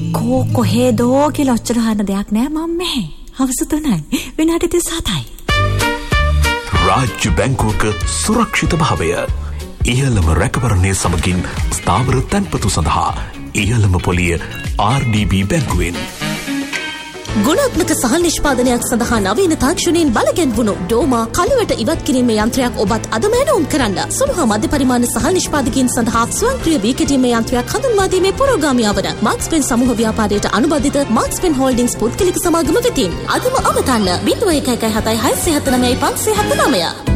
කොහෙදෝ කියලා ඔච්චර හන්න දෙයක් නෑ මම මෙහෙ. හවස 3යි. විනාඩි 37යි. රාජ්‍ය බැංකුවක සුරක්ෂිත භාවය. ඉහළම රැකවරණය සමගින් ස්ථාවර තැන්පතු සඳහා ඉහළම පොලිය RDB බැංකුවෙන්. ගුණාත්මක සහල් නිෂ්පාදනයක් සඳහා නවීන තාක්ෂණයෙන් බලගැන්වුණු ඩෝමා කළුවට ඉවත් කිරීමේ යන්ත්‍රයක් ඔබත් අදම ඇනවුම් කරන්න. සුළු හා මධ්‍ය පරිමාණ සහල් නිෂ්පාදකයන් සඳහා ස්වයංක්‍රීය වී කෙටීමේ යන්ත්‍රයක් හඳුන්වා දීමේ පුරෝගාමියා වන මාක්ස්පෙන් සමූහ ව්‍යාපාරයට අනුබද්ධිත මාක්ස්පෙන් හෝල්ඩින්ග්ස් පුද්ගලික සමාගම වෙතින් අදම අවතන්න 0117 679 579